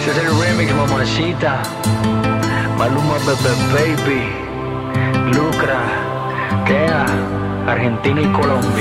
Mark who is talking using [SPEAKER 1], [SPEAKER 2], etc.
[SPEAKER 1] Ese es el remix, mamacita. Maluma, Baby, Lucra, Kea, Argentina y Colombia.